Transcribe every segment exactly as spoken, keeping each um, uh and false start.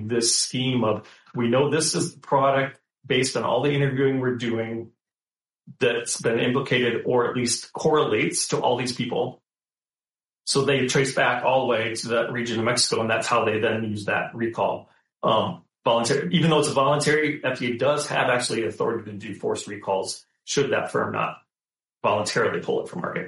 following this scheme of, we know this is the product based on all the interviewing we're doing that's been implicated or at least correlates to all these people. So they trace back all the way to that region of Mexico, and that's how they then use that recall. Um, voluntary, even though it's a voluntary, F D A does have actually authority to do forced recalls should that firm not voluntarily pull it from market.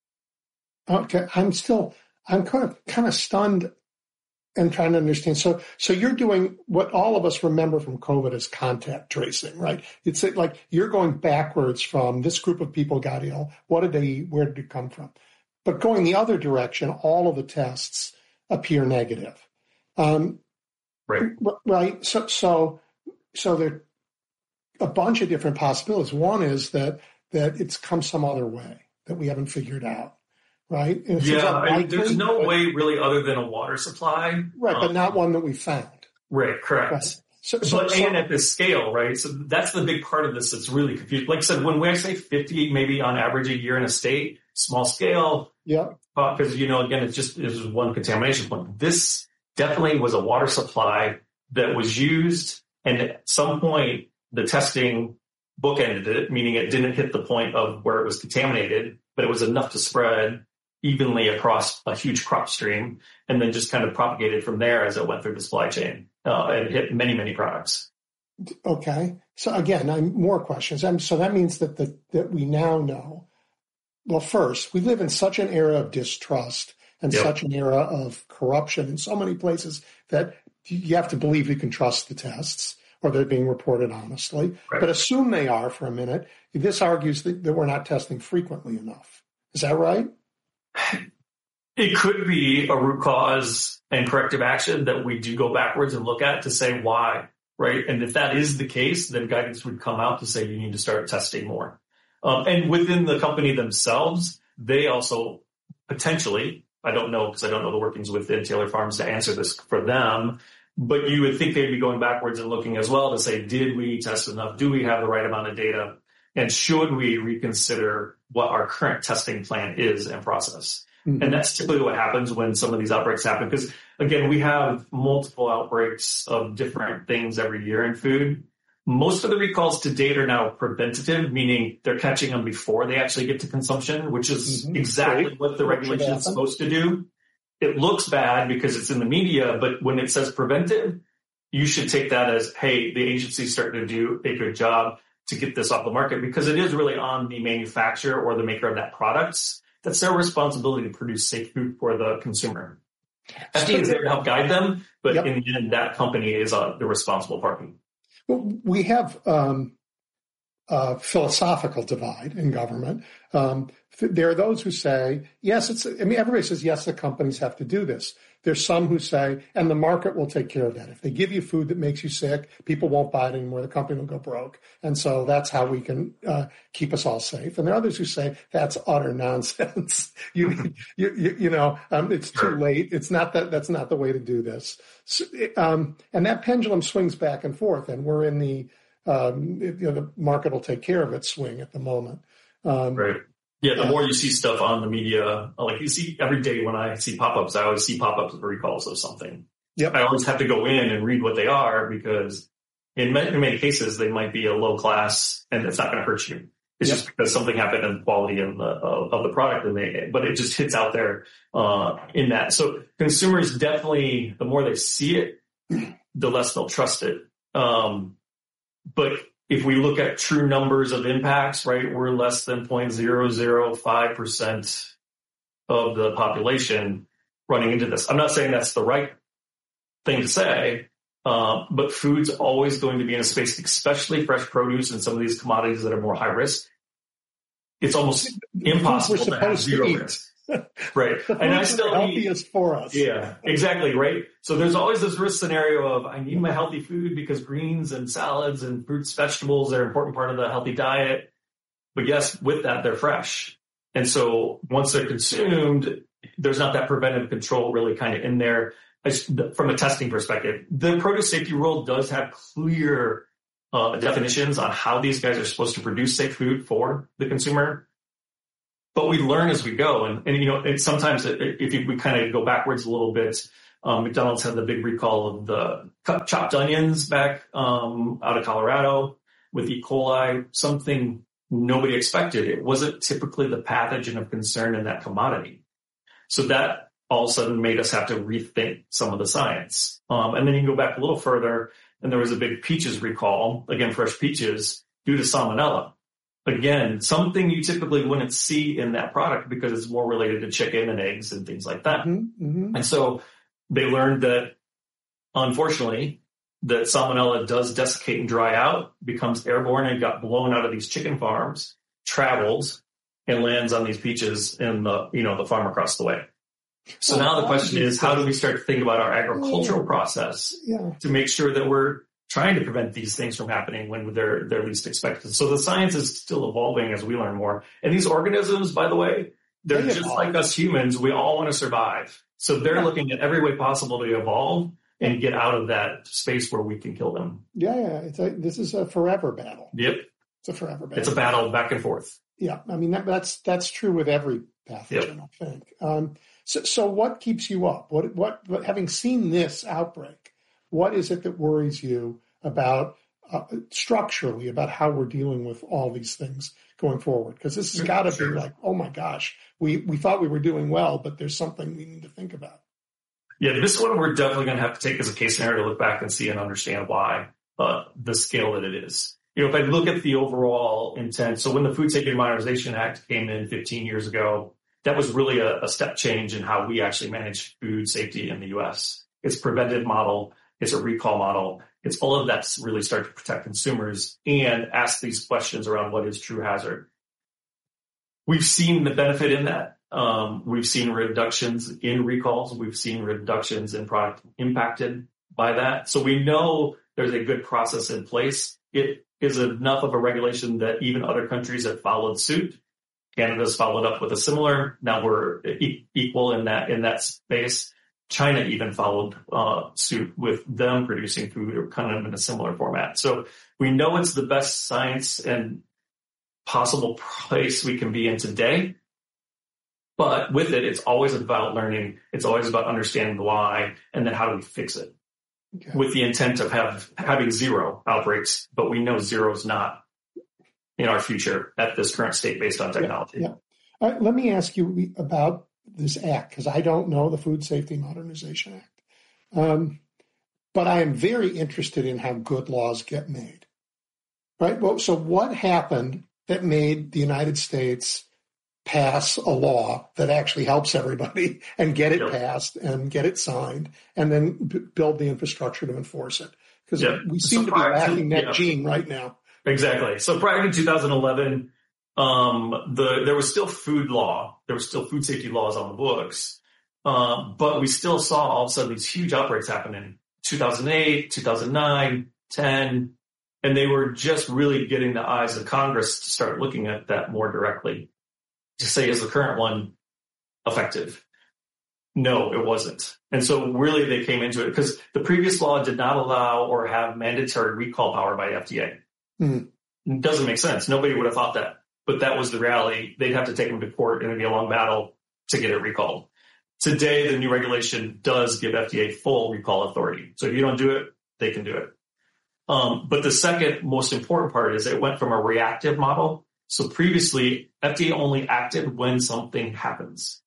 Okay, I'm still, I'm kind of kind of stunned and trying to understand. So, so you're doing what all of us remember from COVID as contact tracing, right? It's like you're going backwards from this group of people got ill. What did they eat? Where did it come from? But going the other direction, all of the tests appear negative. Um, right. Right. So, so, so there are a bunch of different possibilities. One is that, that it's come some other way that we haven't figured out. Right. Yeah. I, there's no but, way really other than a water supply. Right. Um, but not one that we found. Right. Correct. Right. So, so, but so, and at this scale, right? So that's the big part of this that's really confusing. Like I said, when we say fifty, maybe on average a year in a state, small scale. Yeah. Because, uh, you know, again, it's just it was one contamination point. This definitely was a water supply that was used. And at some point, the testing bookended it, meaning it didn't hit the point of where it was contaminated, but it was enough to spread evenly across a huge crop stream and then just kind of propagated from there as it went through the supply chain uh, and hit many, many products. Okay. So again, I'm more questions. I'm, so that means that the, that we now know. Well, first, we live in such an era of distrust and yep. such an era of corruption in so many places that you have to believe you can trust the tests or they're being reported honestly. Right. But assume they are for a minute. This argues that, that we're not testing frequently enough. Is that right? It could be a root cause and corrective action that we do go backwards and look at to say why, right? And if that is the case, then guidance would come out to say you need to start testing more. Um, and within the company themselves, they also potentially, I don't know because I don't know the workings within Taylor Farms to answer this for them, but you would think they'd be going backwards and looking as well to say, did we test enough? Do we have the right amount of data? And should we reconsider what our current testing plan is and process? Mm-hmm. And that's typically what happens when some of these outbreaks happen. Because, again, we have multiple outbreaks of different things every year in food. Most of the recalls to date are now preventative, meaning they're catching them before they actually get to consumption, which is mm-hmm. exactly Great. what the regulation is supposed to do. It looks bad because it's in the media, but when it says preventive, you should take that as, hey, the agency's starting to do a good job to get this off the market, because it is really on the manufacturer or the maker of that products. That's their responsibility to produce safe food for the consumer. F D A is there to help guide them, but yep. in the end, that company is uh, the responsible party. Well, we have um, a philosophical divide in government. Um, th- there are those who say, yes, it's, I mean, everybody says, yes, the companies have to do this. There's some who say, and the market will take care of that. If they give you food that makes you sick, people won't buy it anymore. The company will go broke. And so that's how we can uh, keep us all safe. And there are others who say that's utter nonsense. you, you, you, you know, um, it's too late. It's not that, that's not the way to do this. So, um, and that pendulum swings back and forth. And we're in the, um, you know, the market will take care of it swing at the moment. Um, right. Yeah, the more you see stuff on the media, like you see every day when I see pop-ups, I always see pop-ups of recalls of something. Yep. I always have to go in and read what they are because in many, in many cases they might be a low class and it's not going to hurt you. It's yep. just because something happened in the quality of the, of, of the product, and they, but it just hits out there uh, in that. So consumers definitely, the more they see it, the less they'll trust it. Um, but if we look at true numbers of impacts, right, we're less than zero point zero zero five percent of the population running into this. I'm not saying that's the right thing to say, uh, but food's always going to be in a space, especially fresh produce and some of these commodities that are more high risk. It's almost impossible to have zero to risk. Right. And I still healthiest eat, for us. Yeah, exactly. Right. So there's always this risk scenario of I need my healthy food because greens and salads and fruits, vegetables are an important part of the healthy diet. But yes, with that, they're fresh. And so once they're consumed, there's not that preventive control really kind of in there from a testing perspective. The produce safety rule does have clear uh, definitions on how these guys are supposed to produce safe food for the consumer. But we learn as we go. And, and you know, and sometimes if we kind of go backwards a little bit, Um, McDonald's had the big recall of the cut, chopped onions back um, out of Colorado with E. coli, something nobody expected. It wasn't typically the pathogen of concern in that commodity. So that all of a sudden made us have to rethink some of the science. Um, and then you can go back a little further, and there was a big peaches recall, again, fresh peaches, due to salmonella. Again, something you typically wouldn't see in that product because it's more related to chicken and eggs and things like that. Mm-hmm, mm-hmm. And so they learned that, unfortunately, that salmonella does desiccate and dry out, becomes airborne, and got blown out of these chicken farms, travels, and lands on these peaches in the, you know, the farm across the way. So well, now the question is, how do we start to think about our agricultural process yeah. to make sure that we're trying to prevent these things from happening when they're they're least expected? So the science is still evolving as we learn more. And these organisms, by the way, they're they just like us humans. We all want to survive. So they're yeah. looking at every way possible to evolve and get out of that space where we can kill them. Yeah, yeah. It's a, this is a forever battle. Yep. It's a forever battle. It's a battle back and forth. Yeah. I mean, that, that's that's true with every pathogen, yep. I think. Um, so, so what keeps you up? What, what, what, having seen this outbreak, what is it that worries you about uh, structurally about how we're dealing with all these things going forward? Because this has got to sure. be like, oh my gosh, we, we thought we were doing well, but there's something we need to think about. Yeah, this one we're definitely going to have to take as a case scenario to look back and see and understand why uh, the scale that it is. You know, if I look at the overall intent, so when the Food Safety and Modernization Act came in fifteen years ago, that was really a, a step change in how we actually manage food safety in the U S. It's a preventive model. It's a recall model. It's all of that's really start to protect consumers and ask these questions around what is true hazard. We've seen the benefit in that. Um, we've seen reductions in recalls. We've seen reductions in product impacted by that. So we know there's a good process in place. It is enough of a regulation that even other countries have followed suit. Canada's followed up with a similar. Now we're e- equal in that in that space. China even followed uh, suit with them producing food or kind of in a similar format. So we know it's the best science and possible place we can be in today. But with it, it's always about learning. It's always about understanding the why, and then how do we fix it? Okay. With the intent of have, having zero outbreaks, but we know zero is not in our future at this current state based on technology. Yeah, yeah. Uh, let me ask you about this act, because I don't know the Food Safety Modernization Act. Um, but I am very interested in how good laws get made. Right? Well, so what happened that made the United States pass a law that actually helps everybody and get it yep. passed and get it signed and then b- build the infrastructure to enforce it? Because yep. we seem so to be lacking to, that yeah. gene right now. Exactly. So prior to two thousand eleven, um, the there was still food law. There was still food safety laws on the books. Um, but we still saw all of a sudden these huge outbreaks happen in two thousand eight, two thousand nine, ten, and they were just really getting the eyes of Congress to start looking at that more directly. To say, is the current one effective? No, it wasn't. And so really they came into it because the previous law did not allow or have mandatory recall power by F D A. Mm-hmm. It doesn't make sense. Nobody would have thought that. But that was the reality. They'd have to take them to court and it'd be a long battle to get it recalled. Today, the new regulation does give F D A full recall authority. So if you don't do it, they can do it. Um, but the second most important part is it went from a reactive model. So previously, F D A only acted when something happens.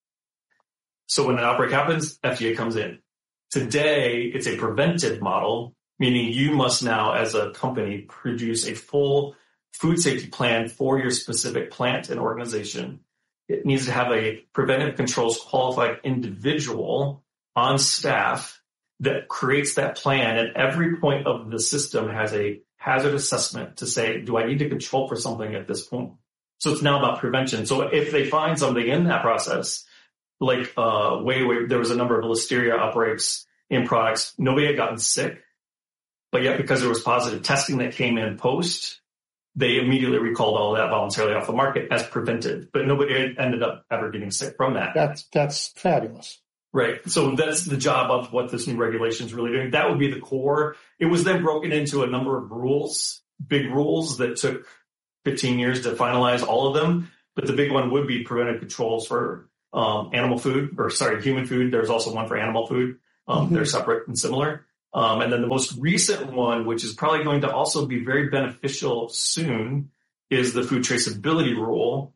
So when an outbreak happens, F D A comes in. Today, it's a preventive model, meaning you must now, as a company, produce a full food safety plan for your specific plant and organization. It needs to have a preventive controls qualified individual on staff that creates that plan. And every point of the system has a hazard assessment to say, do I need to control for something at this point? So it's now about prevention. So if they find something in that process, like uh, way, way, there was a number of listeria outbreaks in products. Nobody had gotten sick, but yet because there was positive testing that came in post, they immediately recalled all that voluntarily off the market as preventive. But nobody ended up ever getting sick from that. That's that's fabulous. Right. So that's the job of what this new regulation is really doing. That would be the core. It was then broken into a number of rules, big rules that took fifteen years to finalize all of them. But the big one would be preventive controls for um, animal food, or sorry, human food. There's also one for animal food. Um, mm-hmm. They're separate and similar. Um, and then the most recent one, which is probably going to also be very beneficial soon, is the food traceability rule.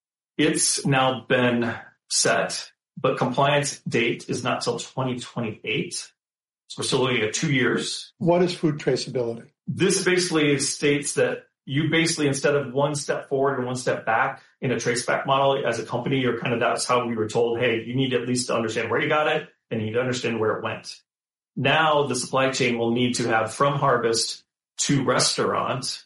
It's now been set, but compliance date is not till twenty twenty-eight. So we're still looking at two years. What is food traceability? This basically states that you basically, instead of one step forward and one step back in a traceback model as a company, you're kind of, that's how we were told, hey, you need at least to understand where you got it and you need to understand where it went. Now the supply chain will need to have from harvest to restaurant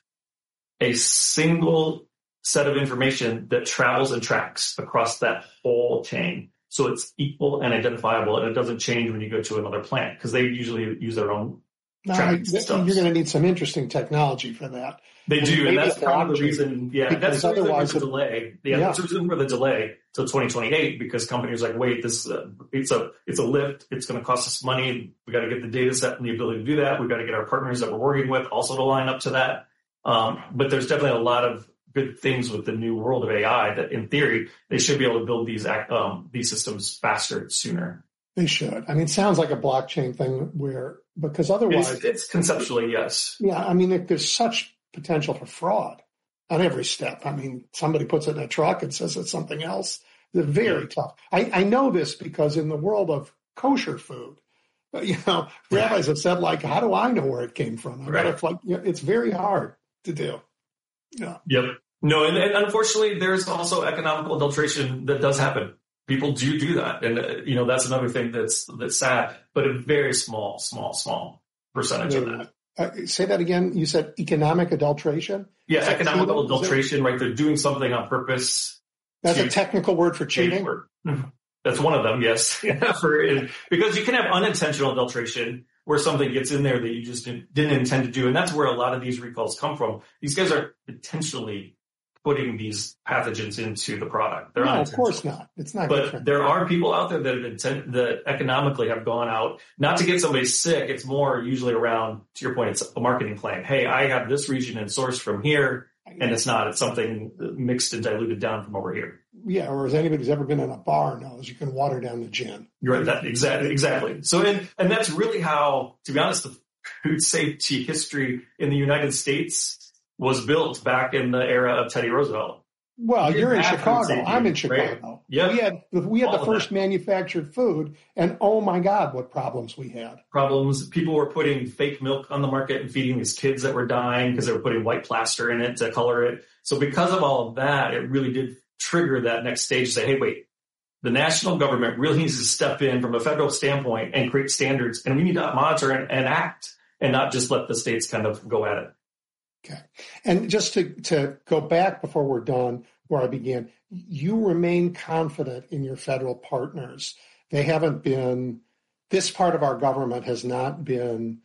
a single set of information that travels and tracks across that whole chain. So it's equal and identifiable, and it doesn't change when you go to another plant because they usually use their own tracking systems. You're going to need some interesting technology for that. They do, and, and that's part of the reason. Yeah, that's the reason for the delay. Yeah, yeah, that's the reason for the delay till twenty twenty-eight, because companies are like, wait, this is a, it's a it's a lift. It's going to cost us money. We got to get the data set and the ability to do that. We got to get our partners that we're working with also to line up to that. Um, but there's definitely a lot of good things with the new world of A I that, in theory, they should be able to build these um, these systems faster, sooner. They should. I mean, it sounds like a blockchain thing where, because otherwise, it's, it's conceptually yes. Yeah, I mean, there's such potential for fraud on every step. I mean, somebody puts it in a truck and says it's something else. They're very yeah. tough. I, I know this because in the world of kosher food, you know, rabbis have said, like, how do I know where it came from? I right. gotta, like, you know, it's very hard to do. Yeah. Yep. No, and, and unfortunately, there's also economical adulteration that does happen. People do do that, and uh, you know that's another thing that's that's sad, but a very small, small, small percentage Wait, of that. Uh, say that again. You said economic adulteration? Yeah, economical adulteration, right? They're doing something on purpose. That's a technical word for cheating? For, that's one of them, yes. Yeah, for, because you can have unintentional adulteration where something gets in there that you just didn't, didn't intend to do. And that's where a lot of these recalls come from. These guys are intentionally putting these pathogens into the product. They're no, of course not. It's not. But different. There are people out there that have intent, that economically have gone out, not to get somebody sick. It's more usually around, to your point, it's a marketing claim. Hey, I have this region and sourced from here, and it's not. It's something mixed and diluted down from over here. Yeah, or as anybody who's ever been in a bar knows, you can water down the gin. You're right. That exactly, exactly. So, and and that's really how, to be honest, the food safety history in the United States was built back in the era of Teddy Roosevelt. Well, you're in Chicago. Safety, I'm in Chicago. Right? Yeah, we had we had All the first manufactured food, and oh my God, what problems we had! Problems. People were putting fake milk on the market and feeding these kids that were dying because they were putting white plaster in it to color it. So because of all of that, it really did trigger that next stage to say, hey, wait, the national government really needs to step in from a federal standpoint and create standards, and we need to monitor and, and act, and not just let the states kind of go at it. Okay. And just to, to go back before we're done, where I began, you remain confident in your federal partners. They haven't been, this part of our government has not been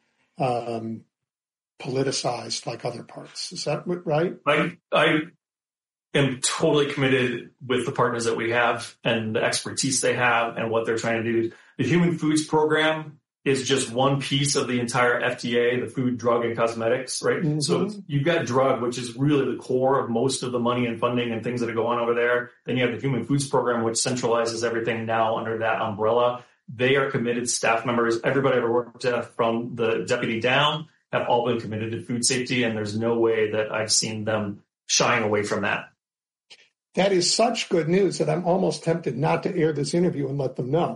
um, politicized like other parts. Is that right? I, I am totally committed with the partners that we have and the expertise they have and what they're trying to do. The Human Foods Program is just one piece of the entire F D A, the Food, Drug, and Cosmetics, right? Mm-hmm. So you've got drug, which is really the core of most of the money and funding and things that are going on over there. Then you have the Human Foods Program, which centralizes everything now under that umbrella. They are committed staff members. Everybody I've ever worked at, from the deputy down, have all been committed to food safety, and there's no way that I've seen them shying away from that. That is such good news that I'm almost tempted not to air this interview and let them know.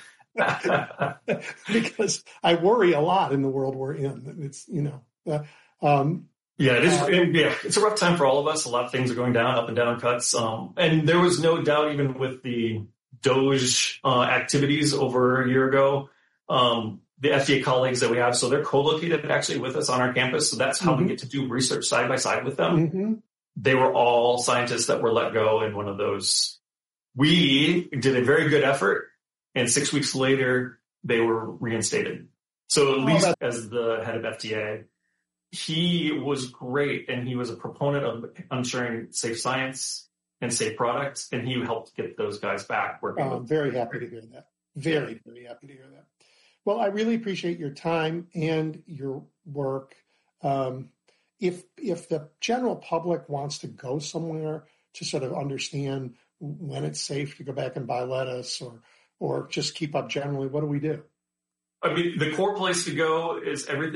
Because I worry a lot in the world we're in. It's, you know, uh, um, yeah, it is. Uh, yeah, it's a rough time for all of us. A lot of things are going down, up and down cuts. Um, and there was no doubt, even with the Doge uh, activities over a year ago, um, the F D A colleagues that we have, so they're co-located actually with us on our campus. So that's how mm-hmm. we get to do research side by side with them. Mm-hmm. They were all scientists that were let go in one of those. We did a very good effort. And six weeks later, they were reinstated. So at oh, least as the head of F D A, he was great. And he was a proponent of ensuring safe science and safe products. And he helped get those guys back working. Oh, I'm very happy to hear that. Very, very happy to hear that. Well, I really appreciate your time and your work. Um, if if the general public wants to go somewhere to sort of understand when it's safe to go back and buy lettuce or or just keep up generally? What do we do? I mean, the core place to go is everything